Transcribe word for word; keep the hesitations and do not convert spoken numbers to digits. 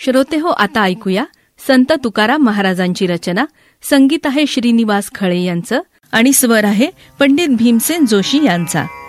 श्रोते हो, आता ऐकूया संत तुकाराम महाराजांची रचना. संगीत आहे श्रीनिवास खळे यांचं आणि स्वर आहे पंडित भीमसेन जोशी यांचा.